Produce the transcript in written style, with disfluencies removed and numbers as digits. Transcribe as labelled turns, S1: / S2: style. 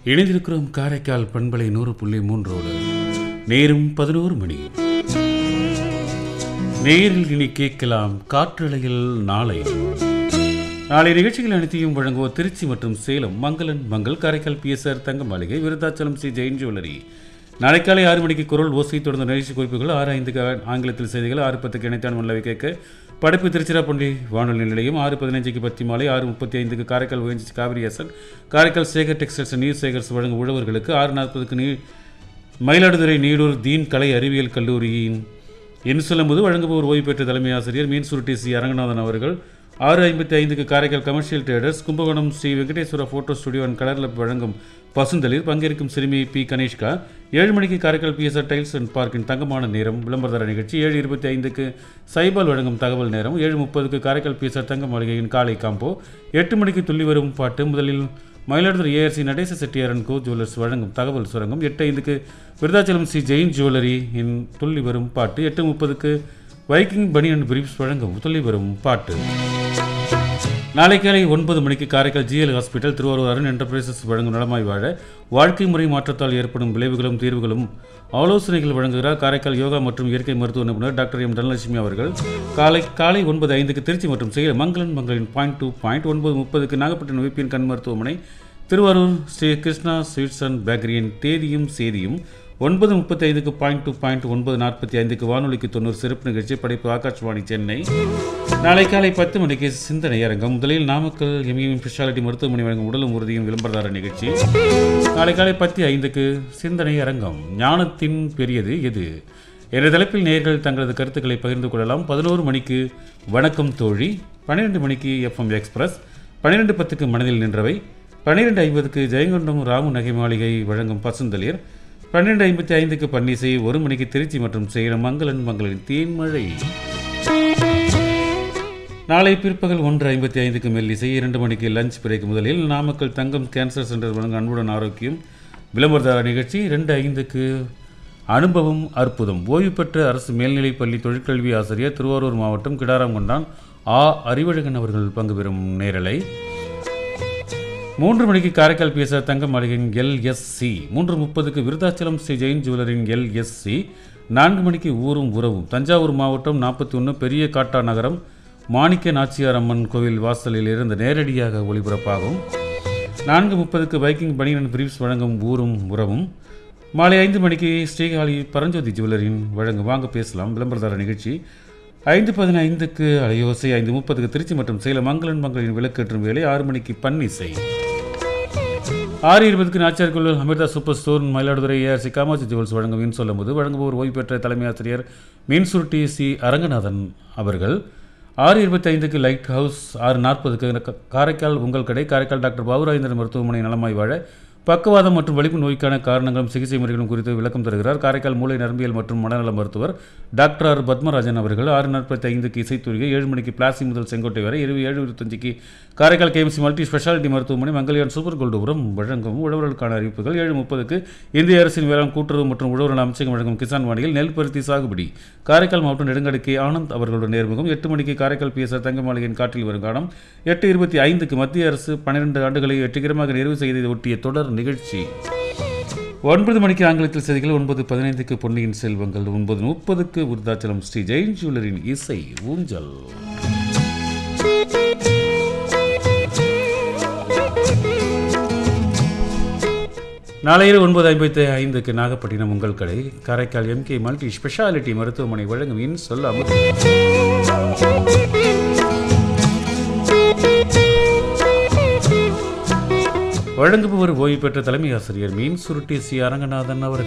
S1: இணைந்திருக்கிறோம் காரைக்கால் பண்பலை 100.3 நேரும் 11 மணி. நேரில் இனி கேட்கலாம் காற்றலையில் நாளை நிகழ்ச்சிகள் அனைத்தையும் வழங்குவோர் திருச்சி மற்றும் சேலம் மங்களன் மங்கள், காரைக்கால் பிஎஸ்ஆர் தங்க மாளிகை, விருத்தாச்சலம் ஸ்ரீ ஜெயின் ஜுவல்லரி. நாளை காலை 6 மணிக்கு குரல் ஓசை, தொடர்ந்து நிகழ்ச்சி குறிப்புகள் 6:05 ஆங்கிலத்தில் செய்திகள், 6:10 இணைத்தான் மல்லவை கேட்க படைப்பு திருச்சிராப்பள்ளி வானொலி நிலையம், 6:15 பத்தி மாலை, 6:35 Karaikal ONGC Kaveri Hasan, Karaikal Sekar textiles news Sekar's வழங்கும் உழவர்களுக்கு, 6:40 மயிலாடுதுறை நீடூர் தீன் கலை அறிவியல் கல்லூரியின் என்று சொல்லும்போது வழங்குபவர் ஓய்வு பெற்ற தலைமை ஆசிரியர் மீன் சுருட்டி சி அரங்கநாதன் அவர்கள், 6:55 Karaikal commercial traders Kumbakonam Sri Venkateswara photo studio and colour லப் வழங்கும் பசுந்தளிர், பங்கேற்கும் சிறுமி பி கணேஷ்கா. 7 மணிக்கு காரைக்கால் பிஎஸ்ஆர் டைல்ஸ் அண்ட் பார்க்கின் தங்கமான நேரம் விளம்பரதார நிகழ்ச்சி. 7:25 சைபால் வழங்கும் தகவல் நேரம். 7:30 காரைக்கால் பிஎஸ்ஆர் தங்க மாளிகையின் காலை காம்போ. 8 மணிக்கு துள்ளி வரும் பாட்டு. முதலில் Mayiladuthurai ARC Natesa Chettiar and go jewellers வழங்கும் தகவல் சுரங்கம். 8:05 விருத்தாச்சலம் ஸ்ரீ ஜெயின் ஜுவல்லரி இன் துள்ளி வரும் பாட்டு. 8:30 வைக்கிங் பனி அண்ட் பிரீப்ஸ் வழங்கும் துள்ளி வரும் பாட்டு. நாளை காலை 9 மணிக்கு Karaikal GL hospital Thiruvarur Arun enterprises வழங்கும் நலமாய் வாழ வாழ்க்கை முறை மாற்றத்தால் ஏற்படும் விளைவுகளும் தீர்வுகளும் ஆலோசனைகள் வழங்குகிறார் காரைக்கால் யோகா மற்றும் இயற்கை மருத்துவ நிபுணர் டாக்டர் எம் தனலட்சுமி அவர்கள். காலை 9:05 திருச்சி மற்றும் சேலம் மங்களன் மங்களின் point to point. 9:30 Nagapattinam VPN கண் மருத்துவமனை திருவாரூர் ஸ்ரீ கிருஷ்ணா ஸ்வீட்ஸ் அண்ட் பேக்கரியின் தேதியும் சேதியும். 9:35 பாயிண்ட் டு பாயிண்ட். 9:45 வானொலிக்கு 90 சிறப்பு நிகழ்ச்சி, படைப்பு ஆகாஷ்வாணி சென்னை. நாளை காலை 10 மணிக்கு சிந்தனை அரங்கம். முதலில் நாமக்கல் எம்இஎம் ஸ்பெஷாலிட்டி மருத்துவமனை வழங்கும் உடலும் உறுதியும் விளம்பரதார நிகழ்ச்சி. நாளை காலை 10:05 சிந்தனை அரங்கம். ஞானத்தின் பெரியது எது என்ற தலைப்பில் நேயர்கள் தங்களது கருத்துக்களை பகிர்ந்து கொள்ளலாம். 11 மணிக்கு வணக்கம் தோழி. 12 மணிக்கு எஃப்எம் எக்ஸ்பிரஸ். 12:10 மனதில் நின்றவை. 12:50 ஜெயங்கொண்டம் ராமு நகை மாளிகை வழங்கும் பசுந்தளிர். 12:55 பன்னிசை. 1 மணிக்கு திருச்சி மற்றும் சேலம் மங்களன் மங்களின் தேன்மழை. நாளை பிற்பகல் 1:55 மெல்லிசை. 2 மணிக்கு லஞ்ச் பிரேக். முதலில் நாமக்கல் தங்கம் கேன்சர் சென்டர் வழங்கும் அன்புடன் ஆரோக்கியம் விளம்பரதார நிகழ்ச்சி. 2:05 அனுபவம் அற்புதம். ஓய்வு பெற்ற அரசு மேல்நிலைப்பள்ளி தொழிற்கல்வி ஆசிரியர் திருவாரூர் மாவட்டம் கிடாராங்கொண்டான் அறிவழகன் அவர்கள் பங்கு பெறும் நேரலை. 3 மணிக்கு காரைக்கால் பிஎஸ்ஆர் தங்க மாளிகையின் எல்எஸ்சி. 3:30 விருத்தாச்சலம் ஸ்ரீ ஜெயின் ஜுவல்லரின் எல்எஸ்சி. 4 மணிக்கு ஊரும் உறவும். தஞ்சாவூர் மாவட்டம் 41 பெரிய காட்டா நகரம் மாணிக்க நாச்சியார் அம்மன் கோவில் வாசலில் இருந்து நேரடியாக ஒளிபரப்பாகும். 4:30 வைக்கிங் பனியன் அண்ட் பிரீப்ஸ் வழங்கும் ஊரும் உறவும். மாலை 5 மணிக்கு ஸ்ரீகாளி பரஞ்சோதி ஜுவல்லரின் வழங்கும் வாங்க பேசலாம் விளம்பரதார நிகழ்ச்சி. 5:15 அலையோசை. 5:30 திருச்சி மற்றும் சேலம் மங்களன் மங்களின் விளக்கேற்றும் வேலை. 6 மணிக்கு பன்னிசை. 6:20 நாச்சியார் கோவில் Amrita super store Mayiladuthurai ARC Kamakshi jewels வழங்கும் மீன் சொல்லும்போது வழங்குபவர் ஓய்வு பெற்ற தலைமை ஆசிரியர் மீன் சுருட்டி சி அரங்கநாதன் அவர்கள். 6:25 லைட் ஹவுஸ். 6:40 காரைக்கால் உங்கள் கடை, காரைக்கால் டாக்டர் பாபுராஜேந்திரன் மருத்துவமனை நலமாய் வாழ பக்கவாதம் மற்றும் வலிப்பு நோய்க்கான காரணங்களும் சிகிச்சை முறைகளும் குறித்து விளக்கம் தருகிறார் காரைக்கால் மூளை நரம்பியல் மற்றும் மனநல மருத்துவர் டாக்டர் ஆர் பத்மராஜன் அவர்கள். 6:45 இசைத்தூரிகை. 7 மணிக்கு பிளாசி முதல் செங்கோட்டை வரை. 7:25 காரைக்கால் கேஎம்சி மல்டி ஸ்பெஷாலிட்டி மருத்துவமனை மங்கல்யான் சூப்பர் கோல்டு உரம் வழங்கும் உழவர்களுக்கான அறிவிப்புகள். 7:30 இந்திய அரசின் வேளாண் கூட்டுறவு மற்றும் உழவர் நல அமைச்சகம் வழங்கும் கிசான் வாணியில் நெல் பருத்தி சாகுபடி காரைக்கால் மாவட்டம் நெடுங்கடை ஆனந்த் அவர்களுடன் நேர்முகம். 8 மணிக்கு காரைக்கால் பிஎஸ்ஆர் தங்க மாளிகையின் காற்றில் வரும் காலம். 8:25 மத்திய அரசு 12 ஆண்டுகளை வெற்றிகரமாக நிறைவு செய்ததை ஒட்டிய தொடர் நிகழ்ச்சி. 9 மணிக்கு ஆங்கிலத்தில் செய்திகள். 9:15 பொன்னியின் செல்வங்கள். 9:30 விருத்தாச்சலம் ஸ்ரீ ஜெயின் ஜுவல்லரின் இசை ஊஞ்சல். நாளையில் 9:55 நாகப்பட்டினம் உங்கள் கடை, காரைக்கால் எம்கே மல்டி ஸ்பெஷாலிட்டி மருத்துவமனை வழங்கும் இன் சொல்ல வழங்குபவர் ஓய்வு பெற்ற தலைமை ஆசிரியர் மீன் சுருட்டி சி அரங்கநாதன் அவர்கள்.